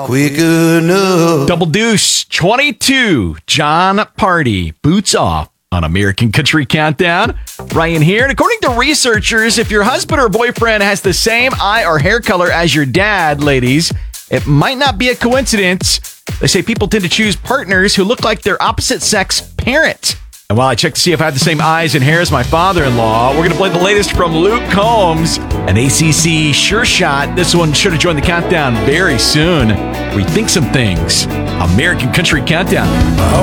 quick enough. Double Deuce 22, John Party, Boots Off on American Country Countdown. Ryan here. And according to researchers, if your husband or boyfriend has the same eye or hair color as your dad, ladies, it might not be a coincidence. They say people tend to choose partners who look like their opposite sex parent. And while I check to see if I have the same eyes and hair as my father-in-law, we're going to play the latest from Luke Combs, an ACC sure shot. This one should have joined the countdown very soon. Rethink some things. American Country Countdown.